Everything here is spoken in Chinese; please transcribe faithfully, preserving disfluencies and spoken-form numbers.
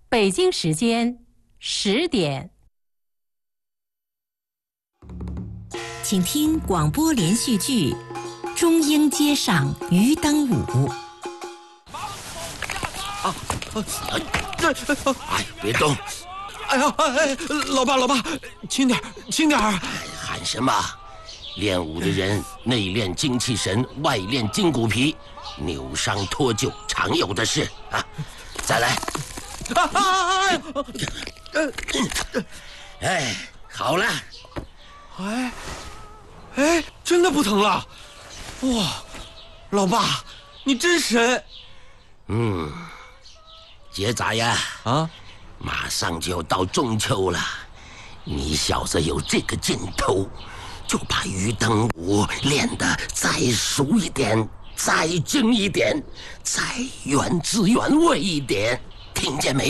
北京时间十点。 请听广播连续剧《中英街上鱼灯舞》。 啊！哎，这哎，别动！哎呀，哎，老爸，老爸，轻点，轻点！哎， 喊什么？练武的人内练精气神，外练筋骨皮，扭伤脱臼常有的事啊！再来！啊啊！哎，哎，好了。 哎，哎，真的不疼了！哇，老爸，你真神！ 嗯，姐咋呀？ 啊， 马上就要到中秋了，你小子有这个劲头，就把鱼灯舞练得再熟一点，再精一点，再原汁原味一点，听见没？